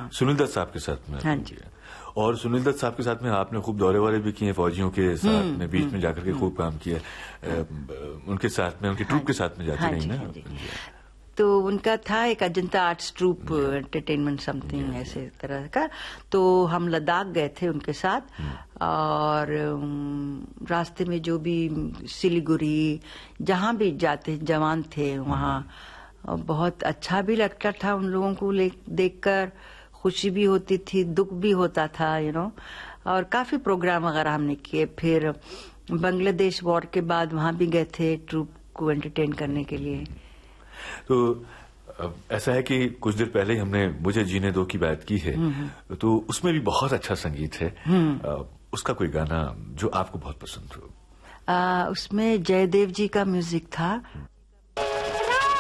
हाँ। सुनील दत्त साहब के साथ में। हाँ जी। और सुनील दत्त साहब के साथ में आपने खूब दौरे वौरे भी किए फौजियों के साथ में, बीच में जाकर के खूब काम किया उनके साथ में, उनकी ट्रूप के साथ में जाती रही ना। तो उनका था एक Ajanta arts troop entertainment something ऐसे तरह का। तो हम लद्दाख गए थे उनके साथ और रास्ते में जो भी सिलीगुड़ी जहां भी जाते जवान थे वहां बहुत अच्छा भी लगता था उन लोगों को देखकर, खुशी भी होती थी, दुख भी होता था और काफी प्रोग्राम वगैरह हमने किए। फिर बांग्लादेश वॉर के बाद वहां भी गए थे ट्रूप को एंटरटेन करने के लिए। तो ऐसा है कि कुछ देर पहले ही हमने मुझे जीने दो की बात की है, तो उसमें भी बहुत अच्छा संगीत है। उसका कोई गाना जो आपको बहुत पसंद हो? उसमें जयदेव जी का म्यूजिक था।